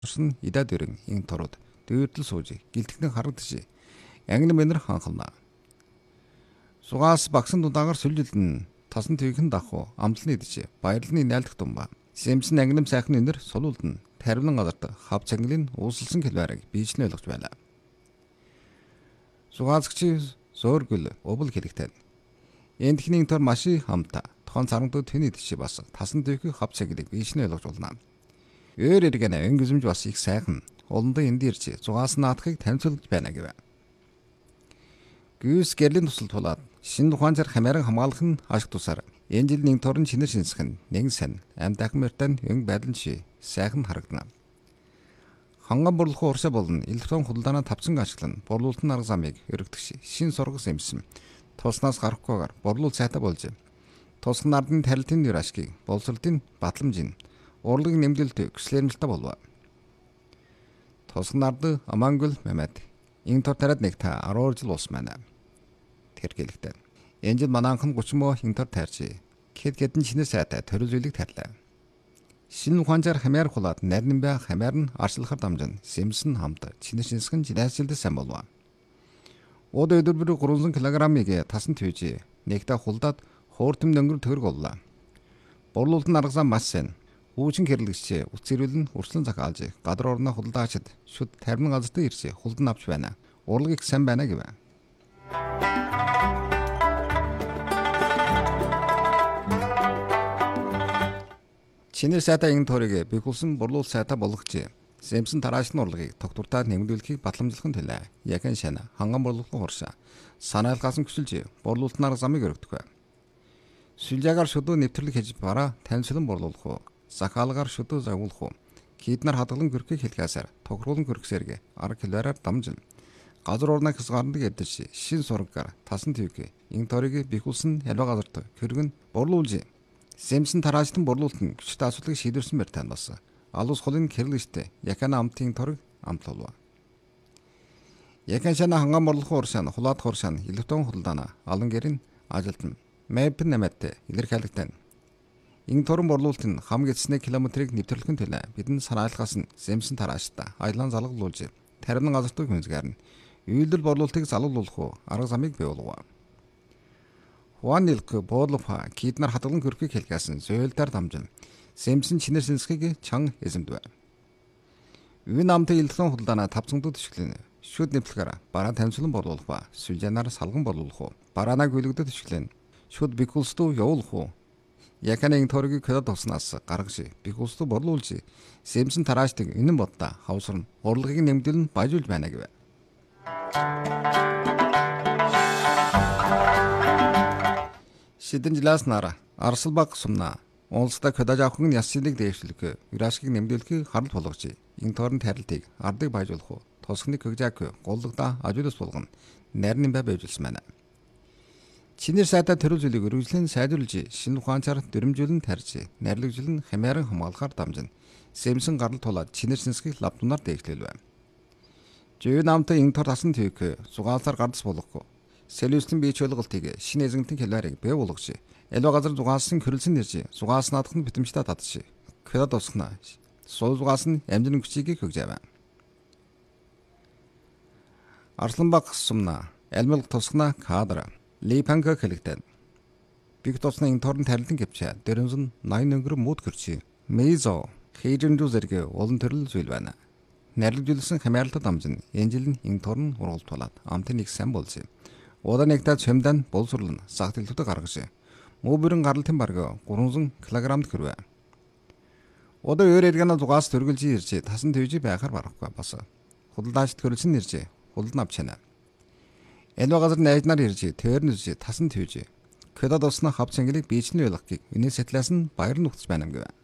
орсон идад өрн ин торууд дүйрдэл сууж гэлтгнэн харагдчих. Англи мэнэр ханхална. Сугаас багсан дудаагаар сүлжилдэн тасан төвхөн давхуу амтлын идэж баярлны найлдах тумба. Сэмсэн ангилам сайхан өнөр сулуулдэн тарвлан газарт хав цаглын уусалсан хэлбэрийг биечлэн ойлгож байлаа. Сугаацгч зөөргөл увл хэлэгтэй. Эндхний тор маши хамта тохон царантууд тэний идэж бас тасан төвхөн хав цаглыг биечлэн ойлгож болно. Өөр эргэнэ өнгөзмж бас их сайхан олондоо энд ирж зугаас наадахыг танилцуулж байна гэв. Гүйс гэрлийн тусал тулаад шинэ ухаанчаар хамааран хамгаалах нь ашиг тусаар энэ жил нэг торн чинэр шинсэх нь нэг сан амьдахан мөртэн өнгө байдлын ши сайхан харагдана. Ханган бурлах уршаа болно электрон худалдаанаа тавцан ашиглан борлуулалтын арга замыг өргөдөгч шин сургас эмсэн туснаас гарахгүйгээр борлуул сайтай болж тусган ардын тарилтын нэр ашгийг боловсролтын батламжийн урлагийн нэмдэлт гүслэрмэлтэй болов. Тусган ард Амангүл Мэмэд энэ тор тараад нэг та 10 жил ус байна. Тэргэлэгтэй. Энэ жил манайхан 30 мөө энэ тор таарч гэдэн чинээ сайтай төрөл зүйлийг тарлаа. Шинэ ухаанчаар хамаар хулаад нарийн бай хамаар нь арчлахаар дамжин сэмсэн хамт чинээ шинсгэн жилээсэлдэ сайн болов. Од өдөр бүр 300 кг-ыг тасан төвж нэгтэ хулдаад хууртам дөнгөр төрөг боллоо. Борлуулалтын арга зам маш сайн. Үүчин гэрлэгч үцэрүүлэн урслан захаалж гадар орноо худалдаачид шүд тармин газарт ирж хулдан авч байна. Урлаг их сайн байна гэв. Чинэр сайтай ин торыг бигүүлсэн борлуул сайтай болгож сэмсэн тараашны урлагийг тогтвортой нэмэгдүүлэхийг батламжлахын төлөө яхан шана ханган борлуулалтын хуршаа санаалгасан хүсэлж борлуулалтын арга замыг өргөдөг. Сүлжаагаар шүдүү нэвтрлэг хийж бараа танилцлан борлуулах уу захаалгаар шүдүү загуулах уу киднар хадгалан гөрхийг хэлхээсээр тогруулан гөрхсэрэг арга хэлбэрээр дамжин газар орноо хязгаардаг ядаж шин сургаар тасан төвг ин торыг бихүүлсэн ялва газарт хөргөн борлуулж сэмсэн тараачтан борлуулалт нь хүчтэй асуудлыг шийдвэрсэн мэр тань бас алус холын гэрлэгчтэй якана амтын торг амтлуулва. Яхан шана ханган борлуулах уршаа хулаад хуршаа электрон худалдаана алан гэрийн ажилтан мэп нэмэттэй илэрхийлэгтэй. Ин торон борлуулалт нь хамгийн эцсний километрийг нэвтрлэхин төлөө бидэн санаалгаас нь сэмсэн тараачтай аялан залгалуулж тарин газартыг хүнзгээр нь үйлдэл борлуулалтыг залгуулах уу арга замыг бий болгов. Хуанилк боодлофа киднар хадгалан хөрхийг хэлгээсэн зөөлдөр дамжин сэмсэн чинэр сэнсгийг чан эзэмдв. Үн амт электрон худалдаана тавцангууд төшөглөн шүд нэвтлэгээр бараа танилцуулан борлуулах ба сүлжээнаар салган борлуулах уу бараанаа гүйлгдэд төшөглөн шүд бикулстуу явуулах уу яканын торгийг кодод туснаас гаргаж бикулстуу борлуулж сэмсэн тараачдыг энэн бодта хавсарн урлагийг нэмэгдүүлэн баяжуулж байна гэв. Шидэн жилаас нара Арсалбаг сумна улстай кодож авахын ясчилыг дээшлэх юрашгийг нэмэгдүүлэхийг харал болгож ин торн тарилтыг ардыг баяжуулах уу тосхны көгжаак голлогда ажуулс болгоно нарийн бай байжулсан байна. Чинэр сайтай төрөл зүйлийг өргөжлөн сайдруулж шинэ ухаанчаар дөрмжүүлэн тарьж нарлагжлан хамааран хамгаалахаар дамжин сэмсэн гарал тулаад чинэр сэнсгийг лавдунаар дээшлэл байна. Жив намтай ин тор тасан төвк зугаалаар гардас болохгүй Сэлюстэн бийч ойлголтыг шинэ эзэнтэн хэлбэрийг бий болгож элва газар зугаалсан хөрөлсөн нэрж зугаас наадах нь битэмжтэй татж кодод усгна сул зугаас нь амжин хүчийг хөгжөөв. Арсланбаг сумна элмэл тусгна кадр липанга хэлэгдэн биг тусны ин торн тарилтан гэвч дөрөнсөн 80 өнгөр мод гэрчи мейзо хийжэндүү зэрэг олон төрөл зүйл байна. Нарилжүүлсэн хамаарлалтад дамжин энэ жил ин торн ургалт болоод амтын нэг сайн болж удаа нэгтээ чимдан боловсруулна сагтэлтүүд гаргаж мөбөрн гаралтын бараг 300 кг хүрвэ. Удаа өөр эргэнэ зугаас төргөлж ирж тасан төвж байхаар барахгүй бас худалдаачд хөрөлсөн нэрж худалдан авч байна. Элва газар найднаар ирж тэрнэж тасан төвж кодод усна хав цэнгэлийг биечний ойлгохыг өнөө сэтлээс нь баяр нухц байна гэв.